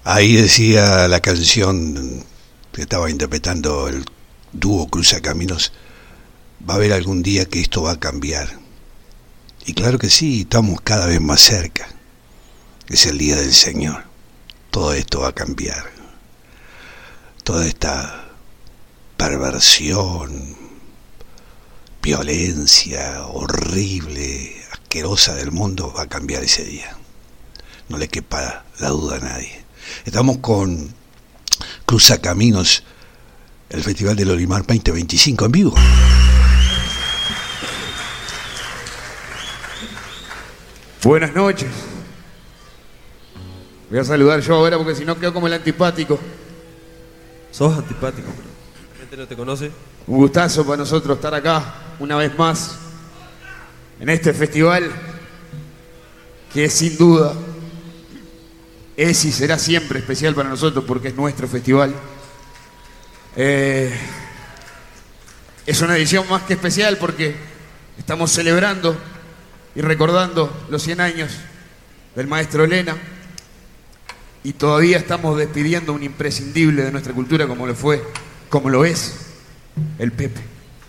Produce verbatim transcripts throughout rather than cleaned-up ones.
Ahí decía la canción que estaba interpretando el dúo Cruzacaminos, va a haber algún día que esto va a cambiar. Y claro que sí, estamos cada vez más cerca. Es el día del Señor. Todo esto va a cambiar. Toda esta perversión, violencia horrible, asquerosa del mundo va a cambiar ese día. No le quepa la duda a nadie. Estamos con Cruzacaminos, el Festival del Olimar veinte veinticinco en vivo. Buenas noches. Voy a saludar yo ahora porque si no quedo como el antipático. Sos antipático, pero la gente no te conoce. Un gustazo para nosotros estar acá una vez más en este festival que es sin duda es y será siempre especial para nosotros porque es nuestro festival. Eh, es una edición más que especial porque estamos celebrando y recordando los cien años del maestro Lena y todavía estamos despidiendo un imprescindible de nuestra cultura como lo fue, como lo es el Pepe.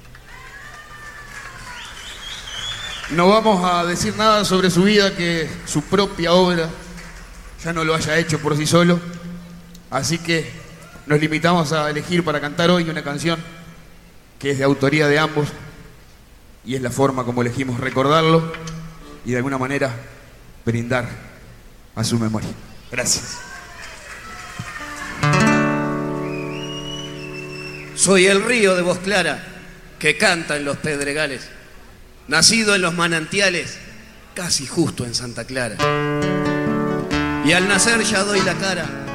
No vamos a decir nada sobre su vida que su propia obra ya no lo haya hecho por sí solo, así que nos limitamos a elegir para cantar hoy una canción que es de autoría de ambos y es la forma como elegimos recordarlo y de alguna manera brindar a su memoria. Gracias. Soy el río de voz clara que canta en los pedregales, nacido en los manantiales, casi justo en Santa Clara. Y al nacer ya doy la cara